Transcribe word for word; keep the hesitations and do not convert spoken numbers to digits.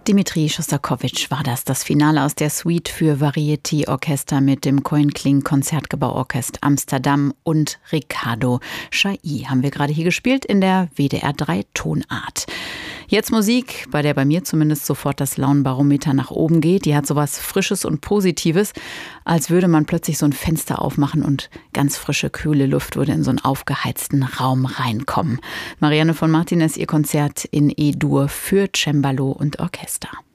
Dimitri Schostakowitsch war das, das Finale aus der Suite für Varieté-Orchester mit dem Koen-Kling-Konzertgebauorchester Amsterdam und Riccardo Chailly haben wir gerade hier gespielt in der W D R drei Tonart. Jetzt Musik, bei der bei mir zumindest sofort das Launenbarometer nach oben geht. Die hat sowas Frisches und Positives, als würde man plötzlich so ein Fenster aufmachen und ganz frische, kühle Luft würde in so einen aufgeheizten Raum reinkommen. Marianne von Martinez, ihr Konzert in E-Dur für Cembalo und Orchester.